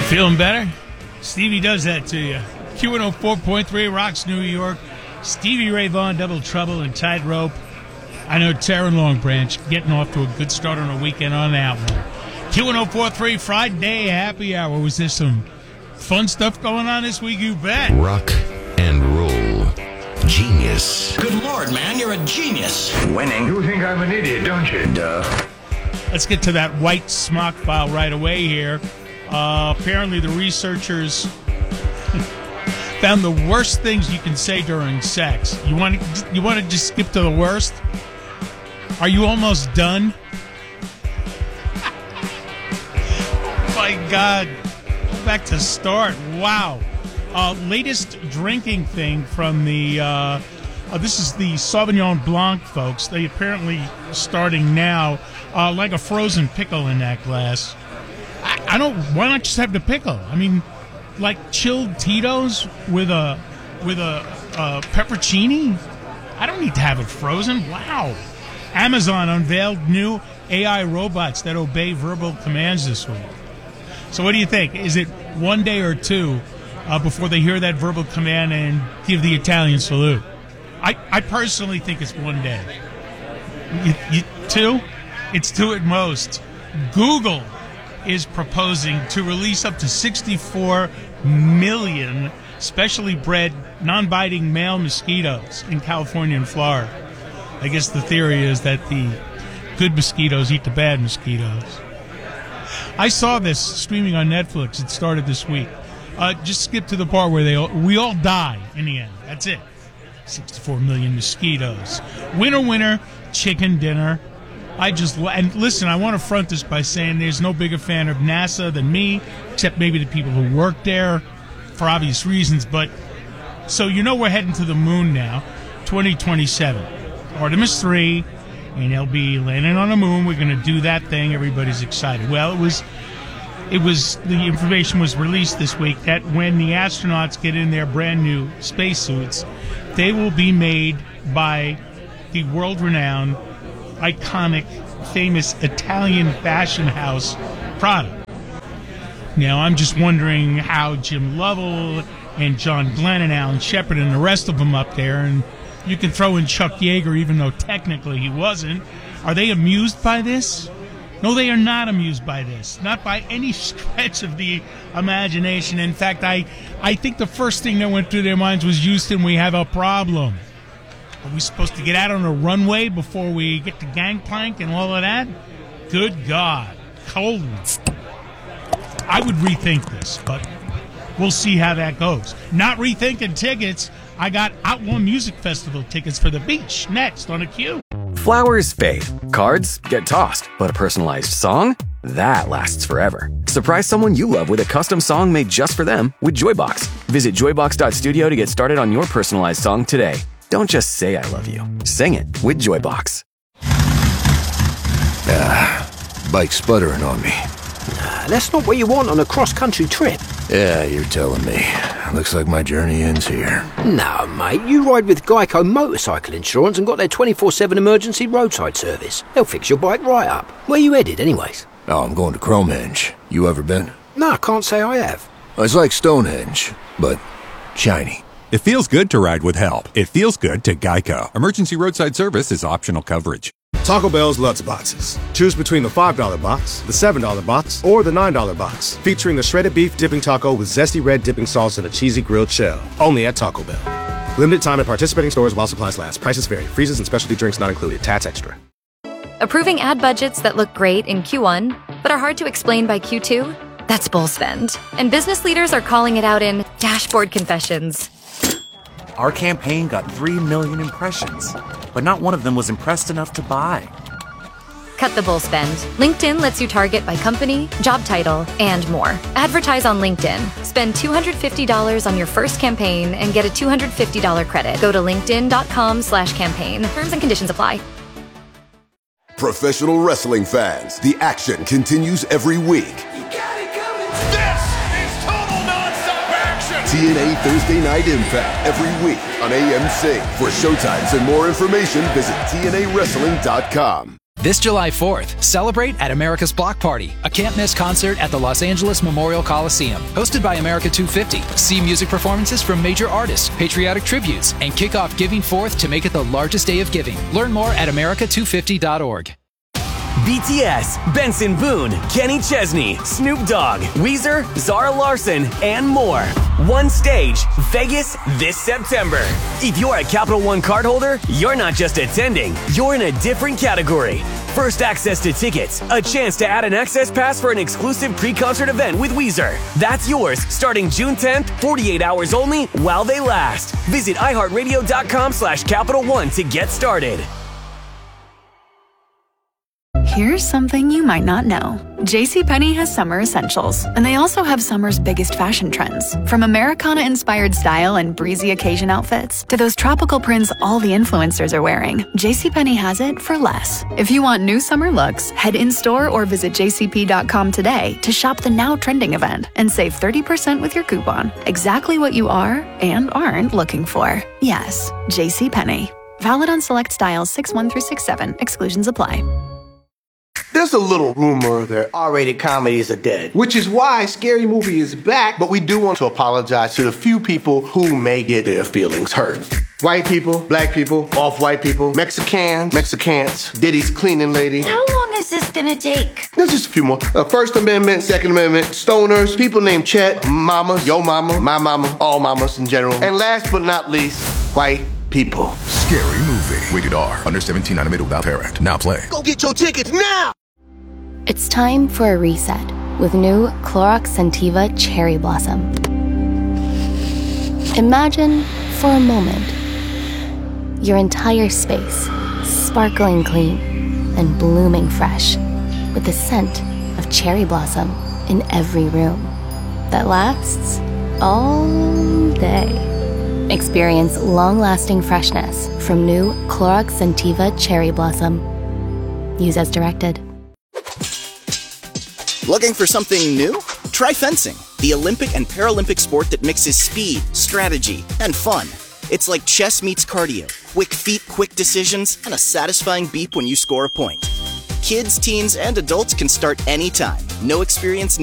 Feeling better? Stevie does that to you. Q104.3 rocks New York. Stevie Ray Vaughan, Double Trouble, and Tightrope. I know Taryn Longbranch getting off to a good start on a weekend on that one. Q104.3 Friday Happy Hour. Was there some fun stuff going on this week? You bet. Rock and roll. Genius. Good Lord, man, you're a genius. Winning. You think I'm an idiot, don't you? Duh. Let's get to that white smock file right away here. Apparently the researchers found the worst things you can say during sex. You want to just skip to the worst? Are you almost done? Oh my God. Go back to start. Wow. Latest drinking thing from the this is the Sauvignon Blanc, folks. They apparently starting now like a frozen pickle in that glass. Why not just have the pickle? I mean, like chilled Tito's with a peppercini? I don't need to have it frozen. Wow. Amazon unveiled new AI robots that obey verbal commands this week. So what do you think? Is it one day or two before they hear that verbal command and give the Italian salute? I personally think it's one day. Two? It's two at most. Google is proposing to release up to 64 million specially bred, non-biting male mosquitoes in California and Florida. I guess the theory is that the good mosquitoes eat the bad mosquitoes. I saw this streaming on Netflix. It started this week. Just skip to the part where we all die in the end. That's it. 64 million mosquitoes. Winner, chicken dinner. And listen, I want to front this by saying there's no bigger fan of NASA than me, except maybe the people who work there for obvious reasons. But so we're heading to the moon now, 2027. Artemis 3, and they'll be landing on the moon. We're going to do that thing. Everybody's excited. Well, it was the information was released this week that when the astronauts get in their brand new spacesuits, they will be made by the world-renowned, iconic, famous Italian fashion house Prada. Now, I'm just wondering how Jim Lovell and John Glenn and Alan Shepard and the rest of them up there, and you can throw in Chuck Yeager, even though technically he wasn't. Are they amused by this? No, they are not amused by this. Not by any stretch of the imagination. In fact, I think the first thing that went through their minds was, Houston, we have a problem. Are we supposed to get out on a runway before we get to gangplank and all of that? Good God. Cold. I would rethink this, but we'll see how that goes. Not rethinking tickets. I got Outlaw Music Festival tickets for the beach next on a queue. Flowers fade, cards get tossed, but a personalized song? That lasts forever. Surprise someone you love with a custom song made just for them with Joybox. Visit joybox.studio to get started on your personalized song today. Don't just say I love you. Sing it with Joybox. Bike's sputtering on me. That's not what you want on a cross-country trip. Yeah, you're telling me. Looks like my journey ends here. No, mate, you ride with Geico Motorcycle Insurance and got their 24/7 emergency roadside service. They'll fix your bike right up. Where you headed, anyways? Oh, I'm going to Cromehenge. You ever been? No, I can't say I have. It's like Stonehenge, but shiny. It feels good to ride with help. It feels good to Geico. Emergency roadside service is optional coverage. Taco Bell's Lutz Boxes. Choose between the $5 box, the $7 box, or the $9 box, featuring a shredded beef dipping taco with zesty red dipping sauce and a cheesy grilled shell. Only at Taco Bell. Limited time at participating stores while supplies last. Prices vary. Freezes and specialty drinks not included. Tats extra. Approving ad budgets that look great in Q1, but are hard to explain by Q2? That's bull spend. And business leaders are calling it out in dashboard confessions. Our campaign got 3 million impressions, but not one of them was impressed enough to buy. Cut the bull spend. LinkedIn lets you target by company, job title, and more. Advertise on LinkedIn. Spend $250 on your first campaign and get a $250 credit. Go to linkedin.com/campaign. Terms and conditions apply. Professional wrestling fans, the action continues every week. TNA Thursday Night Impact every week on AMC. For showtimes and more information, visit TNAWrestling.com. This July 4th, celebrate at America's Block Party, a can't-miss concert at the Los Angeles Memorial Coliseum. Hosted by America 250. See music performances from major artists, patriotic tributes, and kick off Giving 4th to make it the largest day of giving. Learn more at america250.org. BTS, Benson Boone, Kenny Chesney, Snoop Dogg, Weezer, Zara Larsson, and more. One stage, Vegas, this September. If you're a Capital One cardholder, you're not just attending, you're in a different category. First access to tickets, a chance to add an access pass for an exclusive pre-concert event with Weezer. That's yours starting June 10th, 48 hours only while they last. Visit iHeartRadio.com/Capital One to get started. Here's something you might not know. JCPenney has summer essentials, and they also have summer's biggest fashion trends. From Americana-inspired style and breezy occasion outfits to those tropical prints all the influencers are wearing, JCPenney has it for less. If you want new summer looks, head in-store or visit jcp.com today to shop the now trending event and save 30% with your coupon. Exactly what you are and aren't looking for. Yes, JCPenney. Valid on select styles 6-1 through 6-7. Exclusions apply. There's a little rumor that R-rated comedies are dead, which is why Scary Movie is back, but we do want to apologize to the few people who may get their feelings hurt. White people, black people, off-white people, Mexicans, Diddy's cleaning lady. How long is this gonna take? There's just a few more. First Amendment, Second Amendment, stoners, people named Chet, mamas, yo mama, my mama, all mamas in general. And last but not least, white people. Scary Movie. Rated R. Under 17, animated without parent. Now play. Go get your tickets now! It's time for a reset with new Clorox Scentiva Cherry Blossom. Imagine, for a moment, your entire space sparkling clean and blooming fresh with the scent of cherry blossom in every room that lasts all day. Experience long-lasting freshness from new Clorox Scentiva Cherry Blossom. Use as directed. Looking for something new? Try fencing, the Olympic and Paralympic sport that mixes speed, strategy, and fun. It's like chess meets cardio. Quick feet, quick decisions, and a satisfying beep when you score a point. Kids, teens, and adults can start anytime. No experience